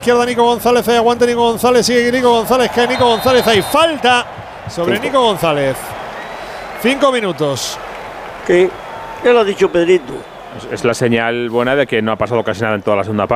Izquierda Nico González, ahí aguanta Nico González, sigue Nico González, cae Nico González, hay falta sobre Nico González. 5 minutos. Sí, ya lo ha dicho Pedrito. Es la señal buena de que no ha pasado casi nada en toda la segunda parte.